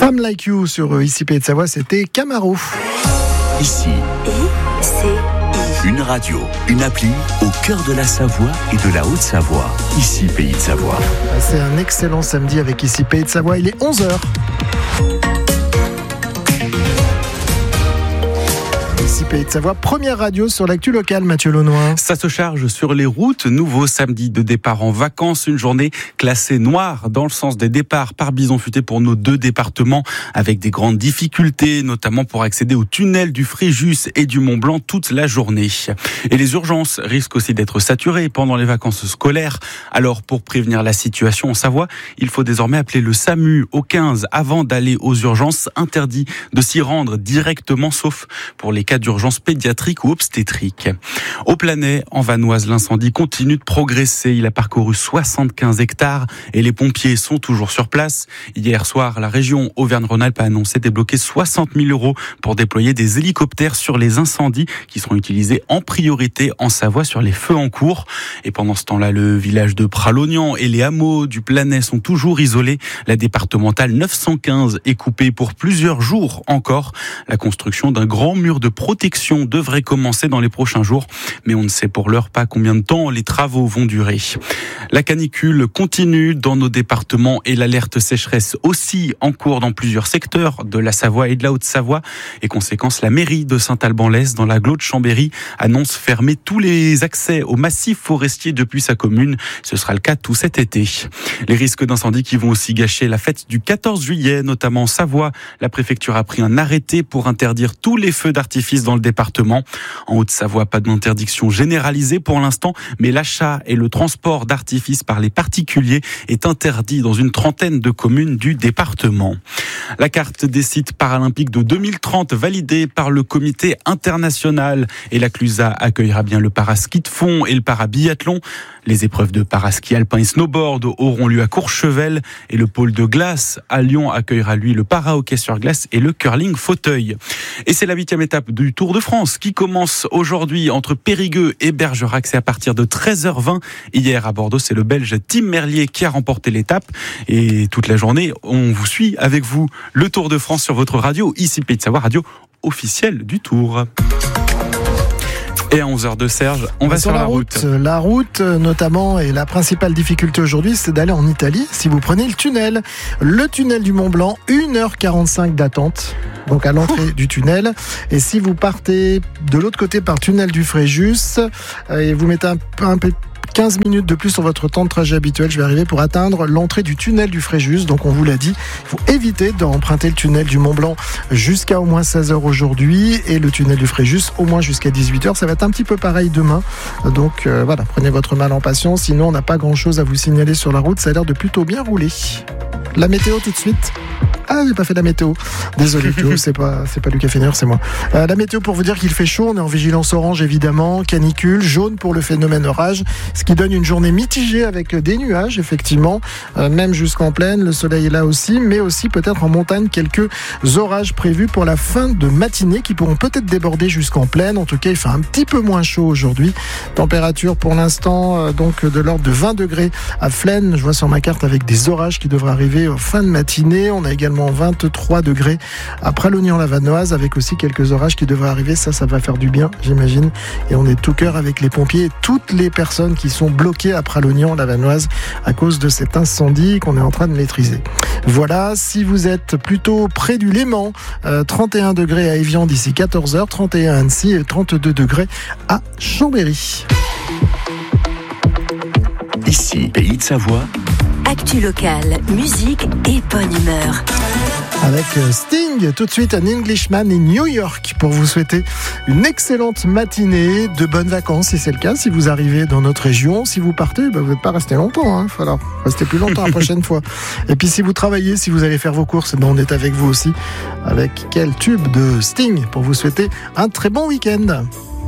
Some Like You sur ici Pays de Savoie, c'était Camaro. Ici, une radio, une appli au cœur de la Savoie et de la Haute-Savoie. Ici Pays de Savoie. C'est un excellent samedi avec ici Pays de Savoie, il est 11h. Ici Pays de Savoie, première radio sur l'actu locale, Mathieu Launois. Ça se charge sur les routes. Nouveau samedi de départ en vacances. Une journée classée noire dans le sens des départs par bison futé pour nos deux départements, avec des grandes difficultés, notamment pour accéder au tunnel du Fréjus et du Mont-Blanc toute la journée. Et les urgences risquent aussi d'être saturées pendant les vacances scolaires. Alors, pour prévenir la situation en Savoie, il faut désormais appeler le SAMU au 15 avant d'aller aux urgences. Interdit de s'y rendre directement, sauf pour les cas d'urgence pédiatrique ou obstétrique. Au Planay, en Vanoise, l'incendie continue de progresser. Il a parcouru 75 hectares et les pompiers sont toujours sur place. Hier soir, la région Auvergne-Rhône-Alpes a annoncé débloquer 60 000 € pour déployer des hélicoptères sur les incendies qui seront utilisés en priorité en Savoie sur les feux en cours. Et pendant ce temps-là, le village de Pralognan et les hameaux du Planay sont toujours isolés. La départementale 915 est coupée pour plusieurs jours encore. La construction d'un grand mur de protection devrait commencer dans les prochains jours, mais on ne sait pour l'heure pas combien de temps les travaux vont durer. La canicule continue dans nos départements et l'alerte sécheresse aussi en cours dans plusieurs secteurs de la Savoie et de la Haute-Savoie. Et conséquence, la mairie de Saint-Alban-l'Est dans l'agglo de Chambéry annonce fermer tous les accès au massif forestier depuis sa commune. Ce sera le cas tout cet été. Les risques d'incendie qui vont aussi gâcher la fête du 14 juillet, notamment en Savoie. La préfecture a pris un arrêté pour interdire tous les feux d'artifice dans le département. En Haute-Savoie, pas d'interdiction généralisée pour l'instant, mais l'achat et le transport d'artifices par les particuliers est interdit dans une trentaine de communes du département. La carte des sites paralympiques de 2030 validée par le comité international, et la Clusa accueillera bien le paraski de fond et le parabiathlon. Les épreuves de paraski alpin et snowboard auront lieu à Courchevel et le pôle de glace à Lyon accueillera lui le para-hockey sur glace et le curling fauteuil. Et c'est la 8e étape du Tour de France qui commence aujourd'hui entre Périgueux et Bergerac. C'est à partir de 13h20. Hier à Bordeaux, c'est le Belge Tim Merlier qui a remporté l'étape. Et toute la journée, on vous suit avec vous le Tour de France sur votre radio, ici Pays de Savoie, radio officielle du Tour. Et à 11h de Serge, on va sur la route. La route, notamment, et la principale difficulté aujourd'hui, c'est d'aller en Italie. Si vous prenez le tunnel du Mont-Blanc, 1h45 d'attente. Donc à l'entrée du tunnel. Et si vous partez de l'autre côté par tunnel du Fréjus, et vous mettez un peu 15 minutes de plus sur votre temps de trajet habituel, je vais arriver pour atteindre l'entrée du tunnel du Fréjus. Donc on vous l'a dit, il faut éviter d'emprunter le tunnel du Mont-Blanc jusqu'à au moins 16h aujourd'hui et le tunnel du Fréjus au moins jusqu'à 18h. Ça va être un petit peu pareil demain. Donc voilà, prenez votre mal en patience. Sinon, on n'a pas grand-chose à vous signaler sur la route. Ça a l'air de plutôt bien rouler. La météo tout de suite. Ah, j'ai pas fait la météo. Désolé, c'est pas Lucas Fener, c'est moi. La météo pour vous dire qu'il fait chaud. On est en vigilance orange évidemment, canicule, jaune pour le phénomène orage, ce qui donne une journée mitigée avec des nuages effectivement, même jusqu'en plaine. Le soleil est là aussi, mais aussi peut-être en montagne quelques orages prévus pour la fin de matinée qui pourront peut-être déborder jusqu'en plaine. En tout cas, il fait un petit peu moins chaud aujourd'hui. Température pour l'instant donc de l'ordre de 20 degrés à Flaine. Je vois sur ma carte avec des orages qui devraient arriver en fin de matinée. On a également 23 degrés à Pralognan-la-Vanoise avec aussi quelques orages qui devraient arriver. Ça va faire du bien, j'imagine. Et on est tout cœur avec les pompiers et toutes les personnes qui sont bloquées à Pralognan-la-Vanoise à cause de cet incendie qu'on est en train de maîtriser. Voilà, si vous êtes plutôt près du Léman, 31 degrés à Évian d'ici 14h, 31 à Annecy et 32 degrés à Chambéry. Ici, Pays de Savoie. Actu locale, musique et bonne humeur. Avec Sting, tout de suite un Englishman in New York pour vous souhaiter une excellente matinée, de bonnes vacances si c'est le cas, si vous arrivez dans notre région. Si vous partez, vous n'êtes pas resté longtemps, il faudra rester plus longtemps la prochaine fois. Et puis si vous travaillez, si vous allez faire vos courses, on est avec vous aussi avec quel tube de Sting pour vous souhaiter un très bon week-end.